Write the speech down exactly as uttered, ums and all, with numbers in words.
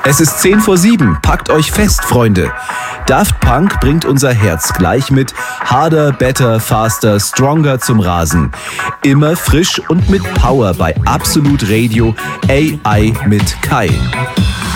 Es ist zehn vor sieben. Packt euch fest, Freunde. Daft Punk bringt unser Herz gleich mit Harder, Better, Faster, Stronger zum Rasen. Immer frisch und mit Power bei Absolut Radio A I mit Kai.